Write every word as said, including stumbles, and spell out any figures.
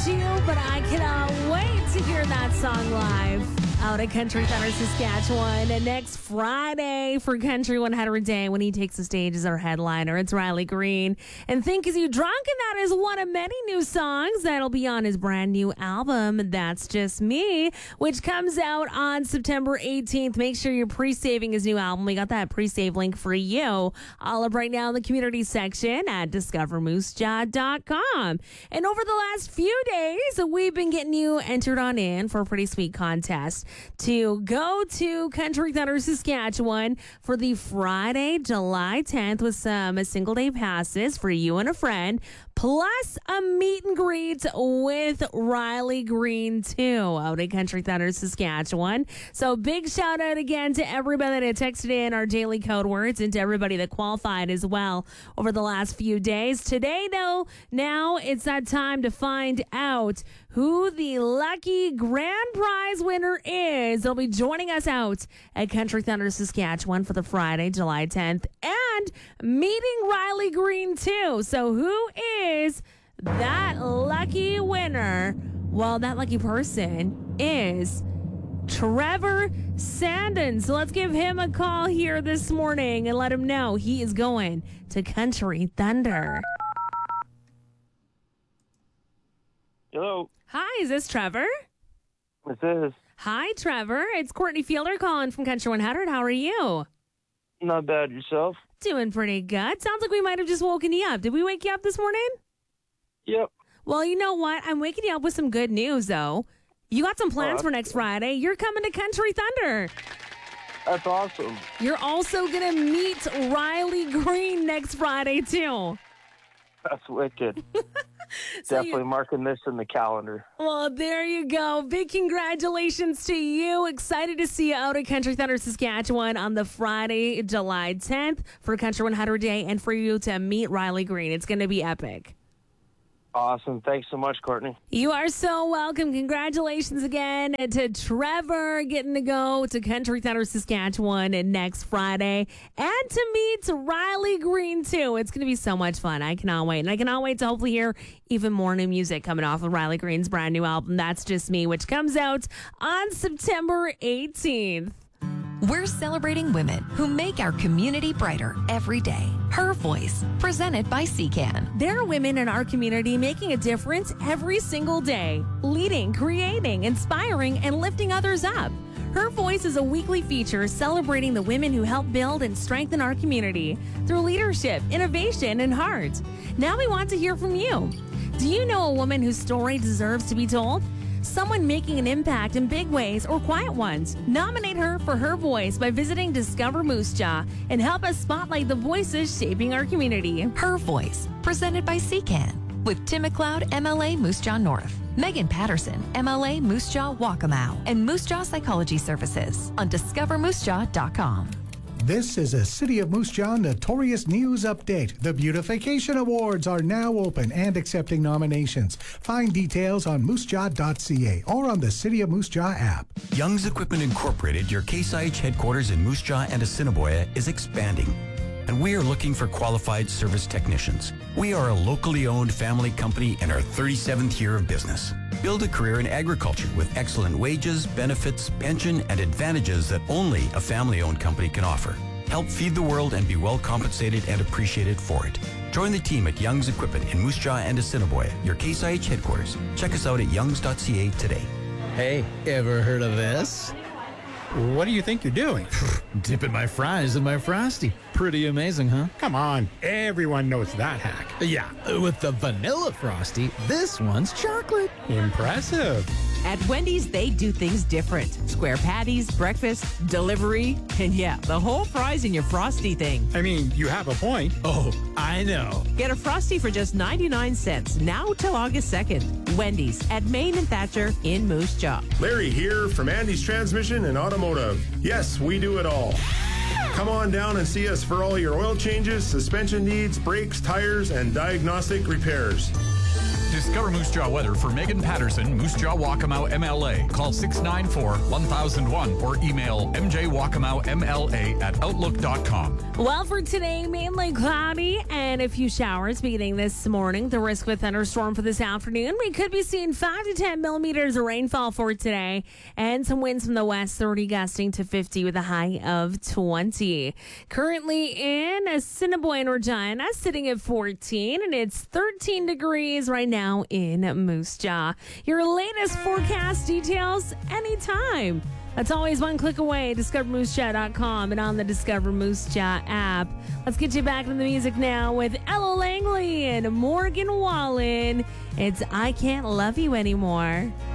you, but I cannot wait to hear that song live out at Country Thunder, Saskatchewan. And next Friday for Country one hundred Day, when he takes the stage as our headliner, it's Riley Green. And Think Is You Drunk? And that is one of many new songs that'll be on his brand new album, That's Just Me, which comes out on September eighteenth. Make sure you're pre-saving his new album. We got that pre-save link for you all up right now in the community section at discover moose jaw dot com. And over the last few days, we've been getting you entered on in for a pretty sweet contest to go to Country Thunder, Saskatchewan for the Friday, July tenth with some single day passes for you and a friend, plus a meet and greet with Riley Green too out at Country Thunder, Saskatchewan. So big shout out again to everybody that texted in our daily code words and to everybody that qualified as well over the last few days. Today though, now it's that time to find out who the lucky grand prize winner is. They'll be joining us out at Country Thunder, Saskatchewan for the Friday, July tenth, and meeting Riley Green too. So who is that lucky winner? Well, that lucky person is Trevor Sandin. So let's give him a call here this morning and let him know he is going to Country Thunder. Hello. Hi, is this Trevor? This is. Hi, Trevor. It's Courtney Fielder calling from Country one hundred. How are you? Not bad. Yourself? Doing pretty good. Sounds like we might have just woken you up. Did we wake you up this morning? Yep. Well, you know what? I'm waking you up with some good news, though. You got some plans Oh, for next Friday. You're coming to Country Thunder. That's awesome. You're also going to meet Riley Green next Friday, too. That's wicked. So Definitely you- marking this in the calendar. Well, there you go. Big congratulations to you. Excited to see you out at Country Thunder, Saskatchewan on the Friday, July tenth for Country one hundred Day and for you to meet Riley Green. It's going to be epic. Awesome. Thanks so much, Courtney. You are so welcome. Congratulations again to Trevor getting to go to Country Thunder, Saskatchewan next Friday and to meet Riley Green too. It's going to be so much fun. I cannot wait. And I cannot wait to hopefully hear even more new music coming off of Riley Green's brand new album, That's Just Me, which comes out on September eighteenth. We're celebrating women who make our community brighter every day. Her Voice, presented by C C A N. There are women in our community making a difference every single day, leading, creating, inspiring, and lifting others up. Her Voice is a weekly feature celebrating the women who help build and strengthen our community through leadership, innovation, and heart. Now we want to hear from you. Do you know a woman whose story deserves to be told? Someone making an impact in big ways or quiet ones. Nominate her for Her Voice by visiting Discover Moose Jaw and help us spotlight the voices shaping our community. Her Voice, presented by C C A N. With Tim McLeod, M L A Moose Jaw North, Megan Patterson, M L A Moose Jaw Waccamaw, and Moose Jaw Psychology Services on discover moose jaw dot com. This is a City of Moose Jaw Notorious News Update. The Beautification Awards are now open and accepting nominations. Find details on moose jaw dot c a or on the City of Moose Jaw app. Young's Equipment Incorporated, your Case I H headquarters in Moose Jaw and Assiniboia, is expanding. And we are looking for qualified service technicians. We are a locally owned family company in our thirty-seventh year of business. Build a career in agriculture with excellent wages, benefits, pension, and advantages that only a family-owned company can offer. Help feed the world and be well compensated and appreciated for it. Join the team at Young's Equipment in Moose Jaw and Assiniboia, your Case I H headquarters. Check us out at youngs dot c a today. Hey, ever heard of this? What do you think you're doing? Dipping my fries in my Frosty. Pretty amazing, huh? Come on, everyone knows that hack. Yeah, with the vanilla Frosty, this one's chocolate. Impressive. At Wendy's, they do things different. Square patties, breakfast, delivery, and yeah, the whole fries in your Frosty thing. I mean, you have a point. Oh, I know. Get a Frosty for just ninety-nine cents, now till August second. Wendy's at Main and Thatcher in Moose Jaw. Larry here from Andy's Transmission and Automotive. Yes, we do it all. Come on down and see us for all your oil changes, suspension needs, brakes, tires, and diagnostic repairs. Discover Moose Jaw weather for Megan Patterson, Moose Jaw Waccamaw M L A. Call six nine four, one thousand one or email m j waccamaw m l a at outlook dot com. Well, for today, mainly cloudy and a few showers beginning this morning. The risk of a thunderstorm for this afternoon. We could be seeing five to ten millimeters of rainfall for today and some winds from the west, thirty gusting to fifty with a high of twenty. Currently in Assiniboia and Regina, sitting at fourteen, and it's thirteen degrees right now in Moose Jaw. Your latest forecast details anytime. That's always one click away. discover moose jaw dot com and on the Discover Moose Jaw app. Let's get you back into the music now with Ella Langley and Morgan Wallen. It's I Can't Love You Anymore.